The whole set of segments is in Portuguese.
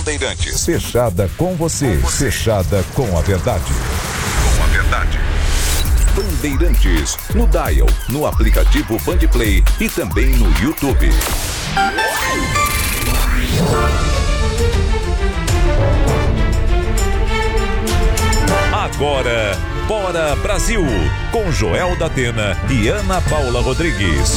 Bandeirantes. Fechada com você. Fechada com a verdade. Com a verdade. Bandeirantes, no dial, no aplicativo Bandplay e também no YouTube. Agora, Bora Brasil, com Joel da Atena e Ana Paula Rodrigues.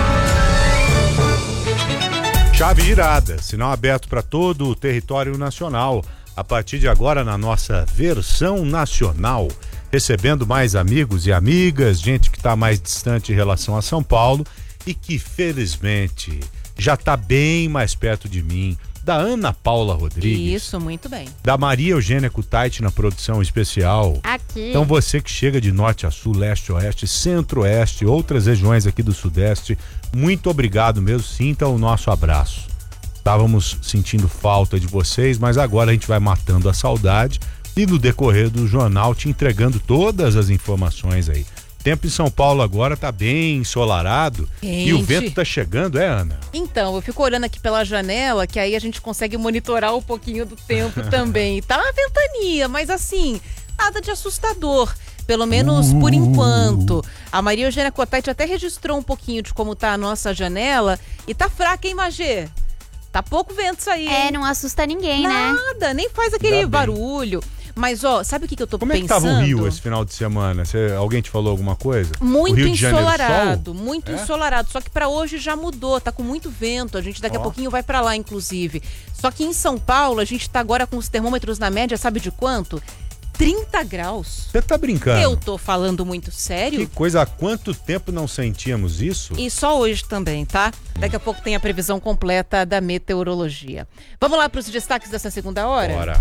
Chave girada, sinal aberto para todo o território nacional. A partir de agora, na nossa versão nacional, recebendo mais amigos e amigas, gente que está mais distante em relação a São Paulo e que, felizmente, já está bem mais perto de mim. Da Ana Paula Rodrigues. Isso, muito bem. Da Maria Eugênia Kutaiti na produção especial. Aqui. Então você que chega de norte a sul, leste a oeste, centro-oeste, outras regiões aqui do sudeste, muito obrigado mesmo, sinta o nosso abraço. Estávamos sentindo falta de vocês, mas agora a gente vai matando a saudade e no decorrer do jornal te entregando todas as informações aí. Tempo em São Paulo agora tá bem ensolarado. Quente. E o vento tá chegando, Ana? Então, eu fico olhando aqui pela janela, que aí a gente consegue monitorar um pouquinho do tempo também. Tá uma ventania, mas assim, nada de assustador. Pelo menos por enquanto. A Maria Eugênia Kutaiti até registrou um pouquinho de como tá a nossa janela. E tá fraca, hein, Magê? Tá pouco vento isso aí, hein? Não assusta ninguém, né? Nada, nem faz aquele barulho. Mas, ó, sabe o que eu tô Como pensando? Como é que tava o Rio esse final de semana? Alguém te falou alguma coisa? Muito o Rio de ensolarado, Janeiro, muito ensolarado. Só que pra hoje já mudou, tá com muito vento. A gente daqui a pouquinho vai pra lá, inclusive. Só que em São Paulo, a gente tá agora com os termômetros na média, sabe de quanto? 30 graus. Você tá brincando? Eu tô falando muito sério. Que coisa, há quanto tempo não sentíamos isso? E só hoje também, tá? Daqui a pouco tem a previsão completa da meteorologia. Vamos lá pros destaques dessa segunda hora? Bora.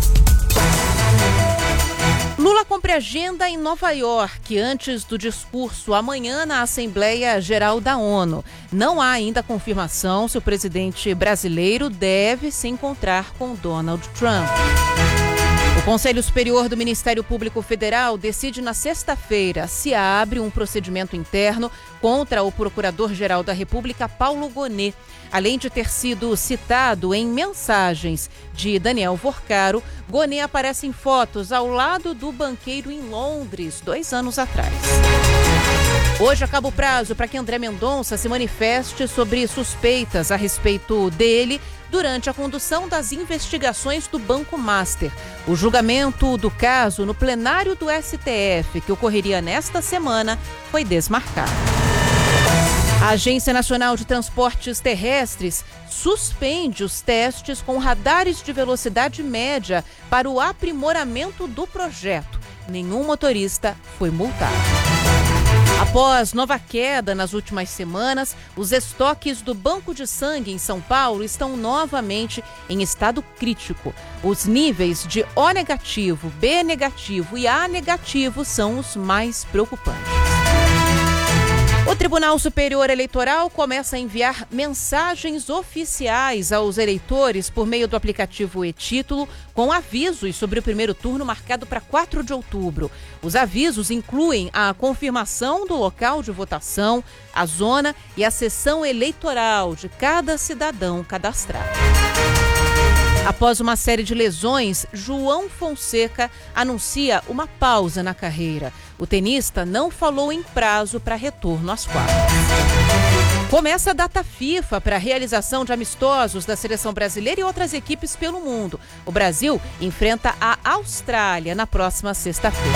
Lula cumpre agenda em Nova York antes do discurso amanhã na Assembleia Geral da ONU. Não há ainda confirmação se o presidente brasileiro deve se encontrar com Donald Trump. O Conselho Superior do Ministério Público Federal decide na sexta-feira se abre um procedimento interno contra o Procurador-Geral da República, Paulo Gonet. Além de ter sido citado em mensagens de Daniel Vorcaro, Gonet aparece em fotos ao lado do banqueiro em Londres, 2 anos atrás. Hoje acaba o prazo para que André Mendonça se manifeste sobre suspeitas a respeito dele durante a condução das investigações do Banco Master. O julgamento do caso no plenário do STF, que ocorreria nesta semana, foi desmarcado. A Agência Nacional de Transportes Terrestres suspende os testes com radares de velocidade média para o aprimoramento do projeto. Nenhum motorista foi multado. Após nova queda nas últimas semanas, os estoques do Banco de Sangue em São Paulo estão novamente em estado crítico. Os níveis de O negativo, B negativo e A negativo são os mais preocupantes. O Tribunal Superior Eleitoral começa a enviar mensagens oficiais aos eleitores por meio do aplicativo e-Título com avisos sobre o primeiro turno marcado para 4 de outubro. Os avisos incluem a confirmação do local de votação, a zona e a sessão eleitoral de cada cidadão cadastrado. Após uma série de lesões, João Fonseca anuncia uma pausa na carreira. O tenista não falou em prazo para retorno às quadras. Começa a data FIFA para a realização de amistosos da seleção brasileira e outras equipes pelo mundo. O Brasil enfrenta a Austrália na próxima sexta-feira.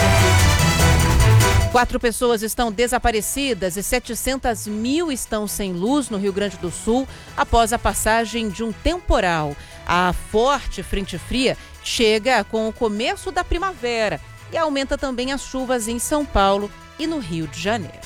4 pessoas estão desaparecidas e 700 mil estão sem luz no Rio Grande do Sul após a passagem de um temporal. A forte frente fria chega com o começo da primavera e aumenta também as chuvas em São Paulo e no Rio de Janeiro.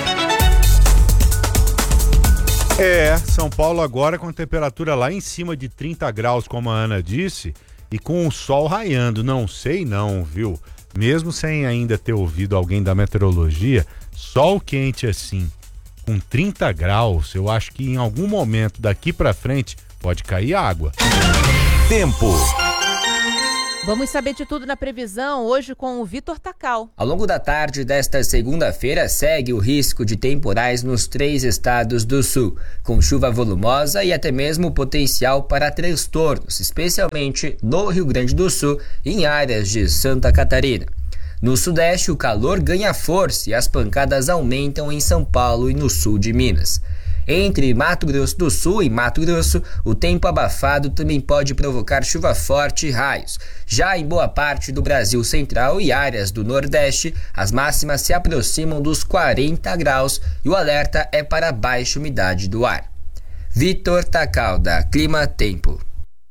São Paulo agora com temperatura lá em cima de 30 graus, como a Ana disse, e com o sol raiando. Não sei não, viu? Mesmo sem ainda ter ouvido alguém da meteorologia, sol quente assim, com 30 graus, eu acho que em algum momento daqui pra frente pode cair água. Tempo. Vamos saber de tudo na previsão hoje com o Vitor Tacal. Ao longo da tarde desta segunda-feira, segue o risco de temporais nos 3 estados do sul, com chuva volumosa e até mesmo potencial para transtornos, especialmente no Rio Grande do Sul e em áreas de Santa Catarina. No sudeste, o calor ganha força e as pancadas aumentam em São Paulo e no sul de Minas. Entre Mato Grosso do Sul e Mato Grosso, o tempo abafado também pode provocar chuva forte e raios. Já em boa parte do Brasil central e áreas do Nordeste, as máximas se aproximam dos 40 graus e o alerta é para baixa umidade do ar. Vitor Tacal, da Clima Tempo.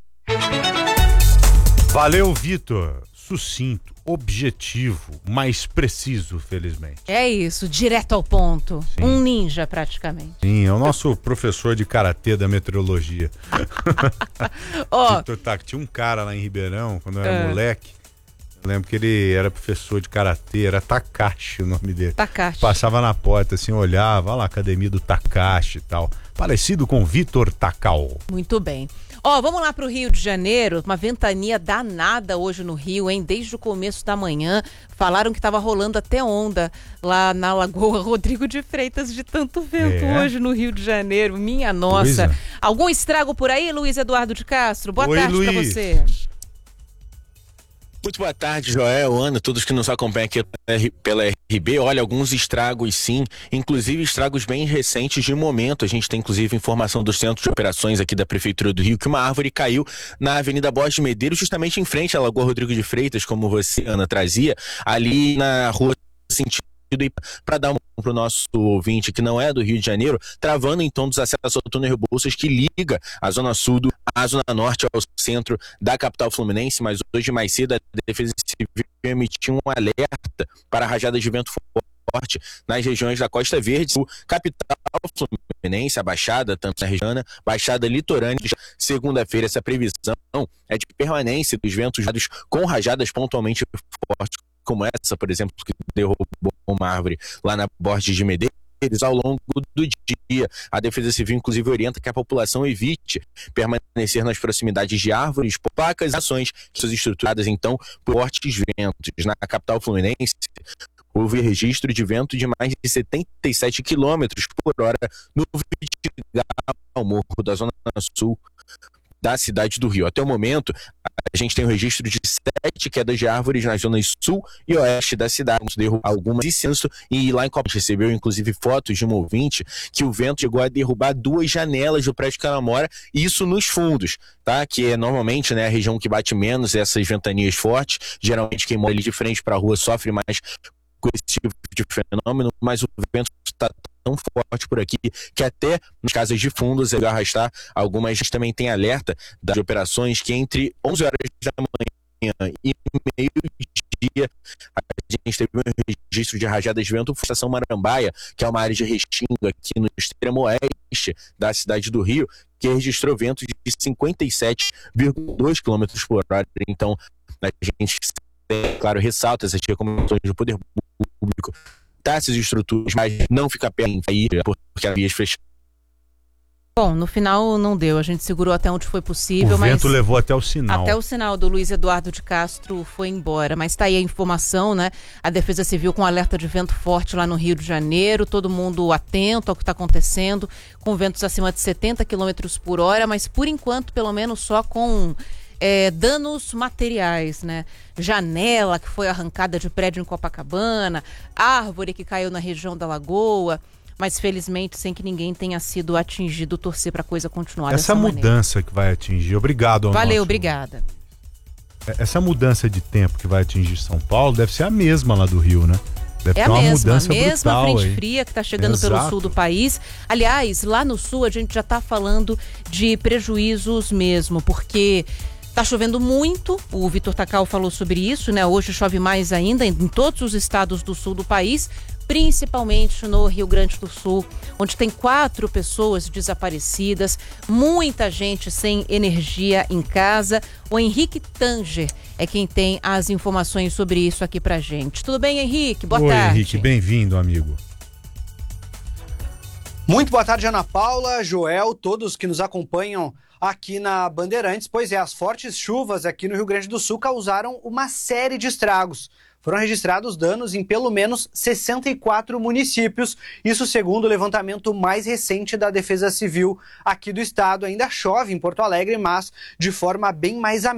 Valeu, Vitor. Sucinto, objetivo, mais preciso, felizmente. É isso, direto ao ponto. Sim. Um ninja, praticamente. Sim, é o nosso professor de karatê da meteorologia. Tinha um cara lá em Ribeirão, quando eu era moleque. Eu lembro que ele era professor de karatê, era Takashi o nome dele. Takashi. Passava na porta assim, olhava, olha lá, academia do Takashi e tal. Parecido com Vitor Tacal. Muito bem. Vamos lá para o Rio de Janeiro, uma ventania danada hoje no Rio, hein? Desde o começo da manhã, falaram que estava rolando até onda lá na Lagoa Rodrigo de Freitas, de tanto vento hoje no Rio de Janeiro, minha nossa. Luísa. Algum estrago por aí, Luiz Eduardo de Castro? Boa tarde para você. Muito boa tarde, Joel, Ana, todos que nos acompanham aqui pela RB. Olha, alguns estragos sim, inclusive estragos bem recentes de momento. A gente tem inclusive informação do Centro de Operações aqui da Prefeitura do Rio que uma árvore caiu na Avenida Borges de Medeiros, justamente em frente à Lagoa Rodrigo de Freitas, como você, Ana, trazia, ali na rua sentido. E para dar para o nosso ouvinte que não é do Rio de Janeiro, travando então dos acessos ao túnel Rebouças que liga a zona sul à zona norte ao centro da capital fluminense. Mas hoje mais cedo a Defesa Civil emitiu um alerta para rajadas de vento forte nas regiões da Costa Verde, capital fluminense, a Baixada, tanto na região, Baixada litorânea. Segunda-feira essa previsão é de permanência dos ventos com rajadas pontualmente fortes, como essa, por exemplo, que derrubou uma árvore lá na Borges de Medeiros. Ao longo do dia, a Defesa Civil inclusive orienta que a população evite permanecer nas proximidades de árvores, placas e ações que são estruturadas então por fortes ventos. Na capital fluminense, houve registro de vento de mais de 77 km por hora no Vidigal, morro da zona sul da cidade do Rio. Até o momento, a gente tem um registro de 7 quedas de árvores nas zonas sul e oeste da cidade, algumas incenso, e lá em Copa recebeu inclusive fotos de um ouvinte que o vento chegou a derrubar 2 janelas do prédio que ela mora, e isso nos fundos, tá? Que é normalmente, né, a região que bate menos essas ventanias fortes. Geralmente quem mora ali de frente para a rua sofre mais com esse tipo de fenômeno, mas o vento está tão forte por aqui que até nas casas de fundos ele vai arrastar algumas. A gente também tem alerta das operações que entre 11 horas da manhã e meio-dia a gente teve um registro de rajadas de vento na estação Marambaia, que é uma área de restingo aqui no extremo oeste da cidade do Rio, que registrou ventos de 57,2 km por hora. Então a gente, claro, ressalta essas recomendações do poder público, essas estruturas, mas não fica perto aí, porque as vias fechadas. Bom, no final não deu, a gente segurou até onde foi possível. O vento levou até o sinal. Até o sinal do Luiz Eduardo de Castro foi embora, mas tá aí a informação, né? A Defesa Civil com alerta de vento forte lá no Rio de Janeiro, todo mundo atento ao que está acontecendo, com ventos acima de 70 km por hora, mas por enquanto, pelo menos só com danos materiais, né? Janela que foi arrancada de prédio em Copacabana, árvore que caiu na região da Lagoa, mas felizmente sem que ninguém tenha sido atingido. Torcer para a coisa continuar essa dessa maneira. Mudança que vai atingir, obrigado ao Valeu, obrigada. Essa mudança de tempo que vai atingir São Paulo deve ser a mesma lá do Rio, né? Deve ter a uma mesma mudança brutal frente aí. Fria que está chegando Exato. pelo sul do país. Aliás, lá no sul a gente já está falando de prejuízos mesmo, porque tá chovendo muito, o Vitor Tacal falou sobre isso, né? Hoje chove mais ainda em todos os estados do sul do país, principalmente no Rio Grande do Sul, onde tem 4 pessoas desaparecidas, muita gente sem energia em casa. O Henrique Tanger é quem tem as informações sobre isso aqui pra gente. Tudo bem, Henrique? Boa tarde. Henrique, bem-vindo, amigo. Muito boa tarde, Ana Paula, Joel, todos que nos acompanham aqui na Bandeirantes. Pois é, as fortes chuvas aqui no Rio Grande do Sul causaram uma série de estragos. Foram registrados danos em pelo menos 64 municípios, isso segundo o levantamento mais recente da Defesa Civil aqui do estado. Ainda chove em Porto Alegre, mas de forma bem mais